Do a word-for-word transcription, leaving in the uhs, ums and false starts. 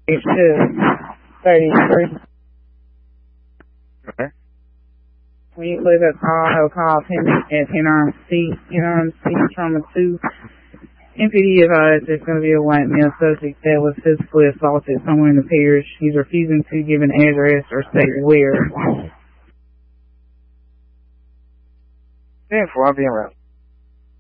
thirty-three. Okay. When you click a call, he'll call Penny at ten R M C, ten R M C Trauma two. M P D advised there's going to be a white male subject that was physically assaulted somewhere in the parish. He's refusing to give an address or state where. ten four, I'm being around.